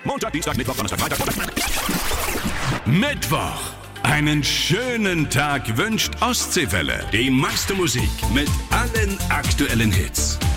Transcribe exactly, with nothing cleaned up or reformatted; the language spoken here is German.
Montag, Dienstag, Mittwoch, Donnerstag, Freitag. Mittwoch. Einen schönen Tag wünscht Ostseewelle. Die meiste Musik mit allen aktuellen Hits.